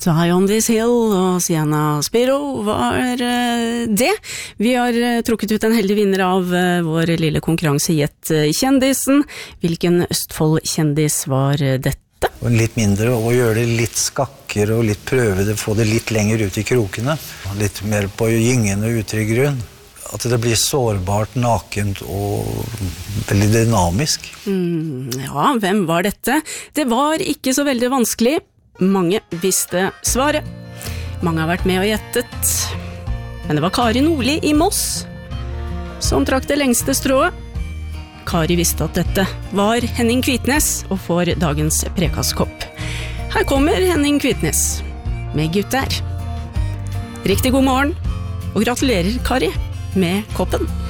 Die on this hill og Sienna Spiro var det. Vi har trukket ut en heldig vinner av vår lille konkurranse Gjett kjendisen. Hvilken Østfold-kjendis var dette? Litt mindre og gjøre det litt skakker og litt prøve det, få det litt lenger ut i krokene. Litt mer på gyngende utrygg grunn. At det blir sårbart, nakent og veldig dynamisk. Ja, hvem var dette? Det var ikke så veldig vanskelig. Mange visste svaret. Mange har vært med og gjettet. Men det var Kari Nordli i Moss som trakk det lengste strået. Kari visste at dette var Henning Kvitnes og får dagens prekaskopp. Her kommer Henning Kvitnes med Gutter. Riktig god morgen, og gratulerer Kari med koppen.